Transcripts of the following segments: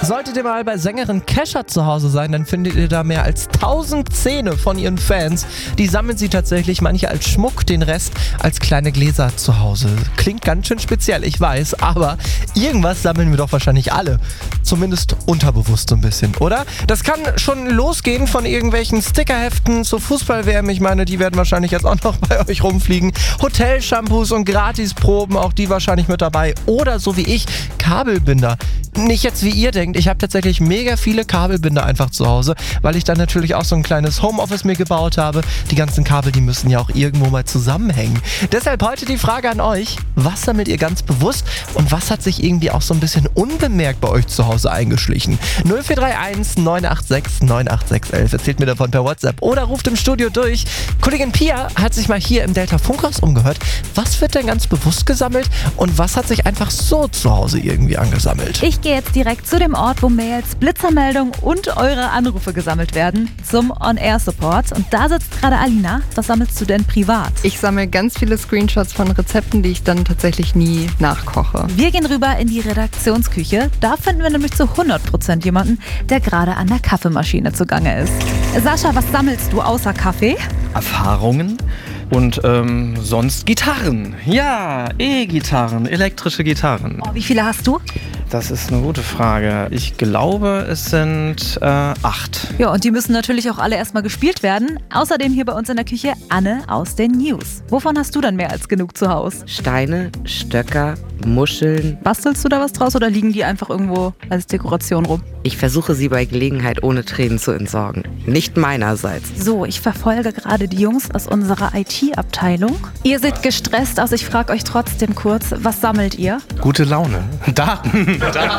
Solltet ihr mal bei Sängerin Kesha zu Hause sein, dann findet ihr da mehr als 1000 Zähne von ihren Fans. Die sammeln sie tatsächlich, manche als Schmuck, den Rest als kleine Gläser zu Hause. Klingt ganz schön speziell, ich weiß, aber irgendwas sammeln wir doch wahrscheinlich alle. Zumindest unterbewusst so ein bisschen, oder? Das kann schon losgehen von irgendwelchen Stickerheften zur Fußball-WM. Ich meine, die werden wahrscheinlich jetzt auch noch bei euch rumfliegen. Hotel-Shampoos und Gratisproben, auch die wahrscheinlich mit dabei. Oder so wie ich, Kabelbinder. Nicht jetzt wie ihr denkt, ich habe tatsächlich mega viele Kabelbinder einfach zu Hause, weil ich dann natürlich auch so ein kleines Homeoffice mir gebaut habe. Die ganzen Kabel, die müssen ja auch irgendwo mal zusammenhängen. Deshalb heute die Frage an euch, was sammelt ihr ganz bewusst und was hat sich irgendwie auch so ein bisschen unbemerkt bei euch zu Hause eingeschlichen? 0431 986 98611, erzählt mir davon per WhatsApp oder ruft im Studio durch. Kollegin Pia hat sich mal hier im Delta Funkhaus umgehört. Was wird denn ganz bewusst gesammelt und was hat sich einfach so zu Hause irgendwie angesammelt? Ich gehe jetzt direkt zu dem Ort, wo Mails, Blitzermeldungen und eure Anrufe gesammelt werden, zum On-Air-Support. Und da sitzt gerade Alina. Was sammelst du denn privat? Ich sammle ganz viele Screenshots von Rezepten, die ich dann tatsächlich nie nachkoche. Wir gehen rüber in die Redaktionsküche. Da finden wir nämlich zu 100% jemanden, der gerade an der Kaffeemaschine zugange ist. Sascha, was sammelst du außer Kaffee? Erfahrungen und sonst Gitarren. Ja, E-Gitarren, elektrische Gitarren. Oh, wie viele hast du? Das ist eine gute Frage. Ich glaube, es sind 8. Ja, und die müssen natürlich auch alle erstmal gespielt werden. Außerdem hier bei uns in der Küche Anne aus den News. Wovon hast du dann mehr als genug zu Hause? Steine, Stöcker, Muscheln. Bastelst du da was draus oder liegen die einfach irgendwo als Dekoration rum? Ich versuche sie bei Gelegenheit ohne Tränen zu entsorgen. Nicht meinerseits. So, ich verfolge gerade die Jungs aus unserer IT-Abteilung. Ihr seht gestresst aus. Ich frage euch trotzdem kurz, was sammelt ihr? Gute Laune. Daten.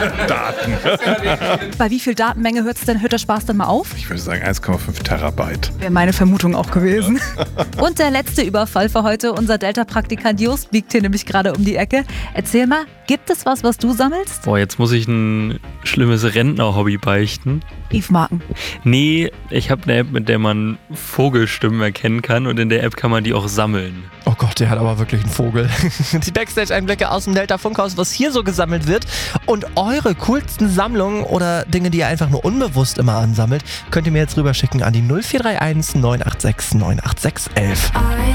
Bei wie viel Datenmenge hört der Spaß dann mal auf? Ich würde sagen 1,5 Terabyte. Wäre meine Vermutung auch gewesen. Und der letzte Überfall für heute. Unser Delta-Praktikant Just biegt hier nämlich gerade um die Ecke. Erzähl mal, gibt es was du sammelst? Boah, jetzt muss ich ein schlimmes Rentner-Hobby beichten. Briefmarken. Nee, ich habe eine App, mit der man Vogelstimmen erkennen kann und in der App kann man die auch sammeln. Oh Gott, der hat aber wirklich einen Vogel. Die Backstage-Einblicke aus dem Delta Funkhaus, was hier so gesammelt wird und eure coolsten Sammlungen oder Dinge, die ihr einfach nur unbewusst immer ansammelt, könnt ihr mir jetzt rüberschicken an die 0431 986 98611.